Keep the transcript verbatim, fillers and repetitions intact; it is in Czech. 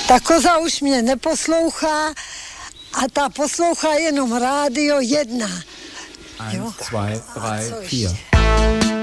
Ta koza už mě neposlouchá a ta poslouchá jenom rádio jedna. Eins, Jo. zwei, drei, co vier. ještě?